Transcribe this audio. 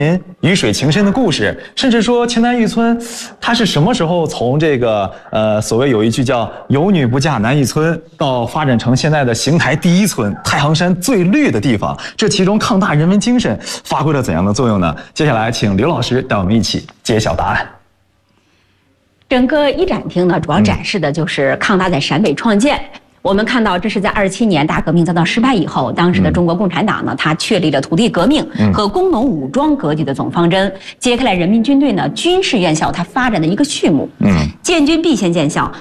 鱼水情深的故事，甚至说青南峪村，它是什么时候从这个所谓有一句叫“有女不嫁南峪村”，到发展成现在的邢台第一村、太行山最绿的地方？这其中抗大人文精神发挥了怎样的作用呢？接下来，请刘老师带我们一起揭晓答案。 整个一展厅呢，主要展示的就是抗大在陕北创建。我们看到，这是在27年大革命遭到失败以后，当时的中国共产党呢，它确立了土地革命和工农武装割据的总方针，揭开了人民军队呢军事院校它发展的一个序幕。建军必先建校。